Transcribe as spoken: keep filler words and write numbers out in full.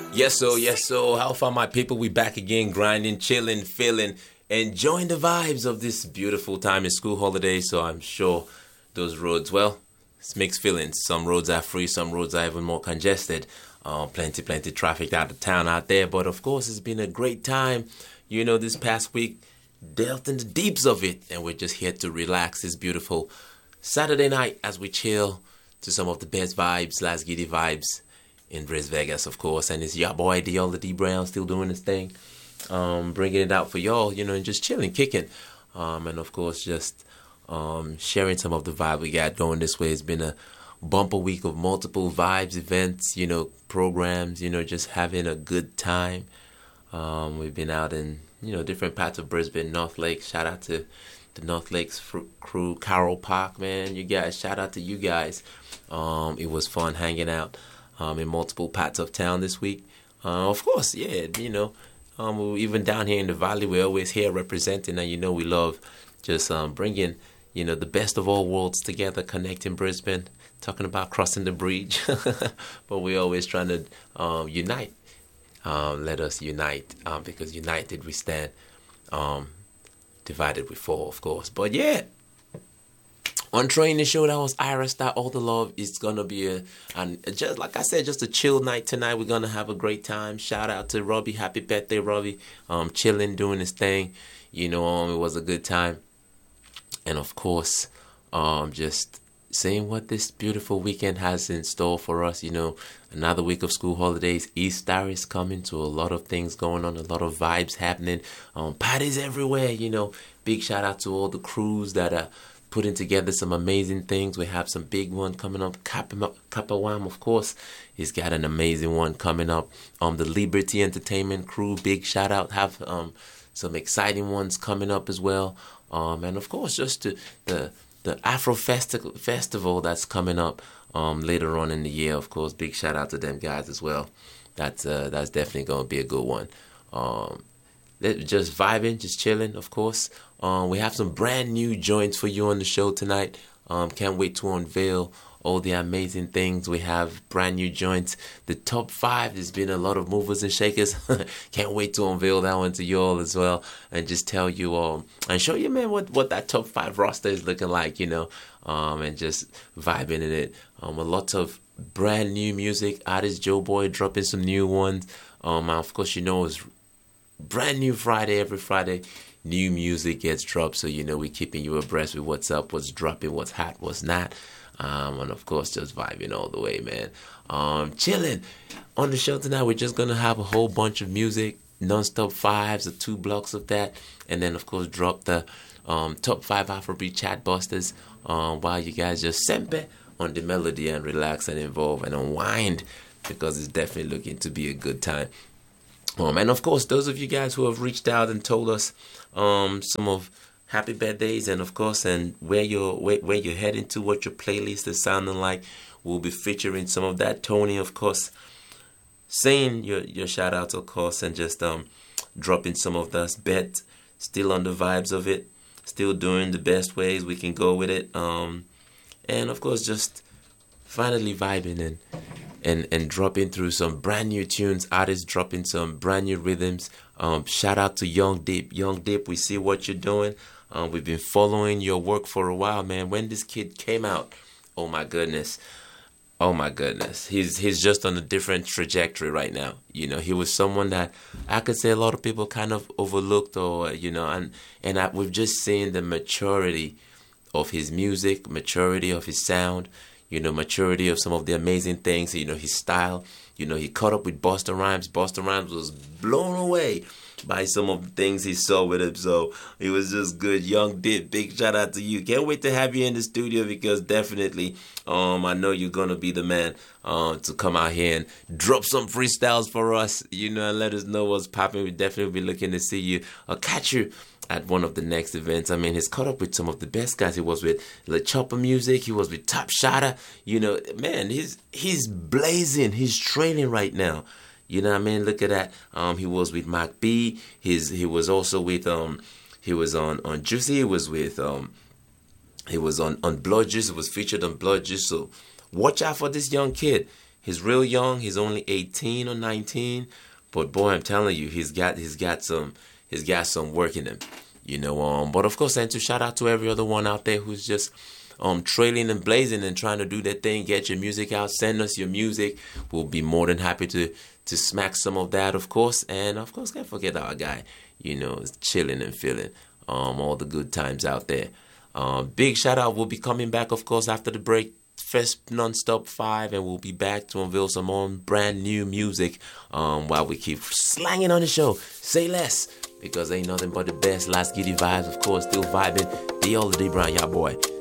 Yes, so, yes, so. How far, my people? We back again, grinding, chilling, feeling, enjoying the vibes of this beautiful time in school holidays. So I'm sure those roads, well, it's mixed feelings. Some roads are free, some roads are even more congested. Uh, plenty, plenty traffic out of town out there. But of course, it's been a great time. You know, this past week, dealt in the deeps of it, and we're just here to relax this beautiful Saturday night as we chill to some of the best vibes, Las Giddy vibes in Bris Vegas, of course. And it's your boy, Diola D Brown, still doing his thing, um, bringing it out for y'all, you know, and just chilling, kicking. Um, and of course, just um, sharing some of the vibe we got going this way. It's been a bumper week of multiple vibes, events, you know, programs, you know, just having a good time. Um, we've been out in, you know, different parts of Brisbane, North Lake. Shout out to the North Lakes fr- crew, Carroll Park, man. You guys, shout out to you guys. Um, it was fun hanging out um, in multiple parts of town this week. Uh, of course, yeah, you know, um, even down here in the valley, we're always here representing, and you know, we love just um, bringing, you know, the best of all worlds together, connecting Brisbane, talking about crossing the bridge, but we're always trying to um, unite. Um, let us unite, um, because united we stand, um, divided we fall, of course. But yeah, on Training Show, that was Iris, that All the Love. It's gonna be a, and just like I said, just a chill night tonight. We're gonna have a great time. Shout out to Robbie, happy birthday, Robbie. Um, chilling, doing his thing. You know, um, it was a good time, and of course, um, just seeing what this beautiful weekend has in store for us. You know, another week of school holidays. Easter is coming, to a lot of things going on, a lot of vibes happening. Um, parties everywhere. You know, big shout out to all the crews that are putting together some amazing things. We have some big one coming up. Kapawam, of course, he's got an amazing one coming up. Um, the Liberty Entertainment crew, big shout out. Have um some exciting ones coming up as well. Um, and of course, just to, the the Afro Festi- Festival that's coming up um, later on in the year, of course. Big shout out to them guys as well. That's uh, that's definitely going to be a good one. Um, just vibing, just chilling, of course. Um, we have some brand new joints for you on the show tonight. Um, can't wait to unveil all the amazing things. We have brand new joints. The top five, there's been a lot of movers and shakers. Can't wait to unveil that one to you all as well, and just tell you all and show you, man, what, what that top five roster is looking like, you know, um, and just vibing in it. Um, a lot of brand new music. Artist Joe Boy dropping some new ones. Um, of course, you know, it's brand new Friday, every Friday. New music gets dropped, so you know we're keeping you abreast with what's up, what's dropping, what's hot, what's not. Um, and of course, just vibing all the way, man. Um, chilling. On the show tonight, we're just going to have a whole bunch of music, non-stop fives or two blocks of that. And then, of course, drop the um, top five Afrobeat chat busters um, while you guys just sempe on the melody and relax and involve and unwind, because it's definitely looking to be a good time. Um, and, of course, those of you guys who have reached out and told us um, some of happy birthdays, and of course, and where you're where, where you're heading to, what your playlist is sounding like. We'll be featuring some of that. Tony, of course, saying your your shout outs, of course, and just um dropping some of those bet. Still on the vibes of it, still doing the best ways we can go with it. Um, and of course, just finally vibing and and and dropping through some brand new tunes. Artists dropping some brand new rhythms. Um, shout out to Young Deep. Young Deep, we see what you're doing. Um, we've been following your work for a while, man. When this kid came out, oh my goodness, oh my goodness, he's he's just on a different trajectory right now. You know, he was someone that I could say a lot of people kind of overlooked, or you know, and and I, we've just seen the maturity of his music, maturity of his sound, you know, maturity of some of the amazing things. You know, his style. You know, he caught up with Busta Rhymes. Busta Rhymes was blown away by some of the things he saw with him. So it was just good. Young Dip, big shout out to you. Can't wait to have you in the studio, because definitely um, I know you're going to be the man uh, to come out here and drop some freestyles for us, you know, and let us know what's popping. We definitely be looking to see you or catch you at one of the next events. I mean, he's caught up with some of the best guys. He was with La Chopper Music. He was with Top Shotta. You know, man, he's he's blazing. He's training right now. You know what I mean? Look at that. Um, he was with Mac B. His he was also with um he was on, on Juicy. He was with um he was on, on Blood Juice. He was featured on Blood Juice. So watch out for this young kid. He's real young. He's only eighteen or nineteen, but boy, I'm telling you, he's got he's got some he's got some work in him. You know, um, but of course, and to shout out to every other one out there who's just um trailing and blazing and trying to do their thing. Get your music out. Send us your music. We'll be more than happy to to smack some of that, of course. And of course, can't forget our guy. You know, chilling and feeling um all the good times out there. Um, big shout out. We'll be coming back, of course, after the break. First Nonstop five, and we'll be back to unveil some more brand new music um, while we keep slanging on the show. Say less, because ain't nothing but the best. Last Giddy vibes, of course, still vibing. The Holiday Brown, y'all boy.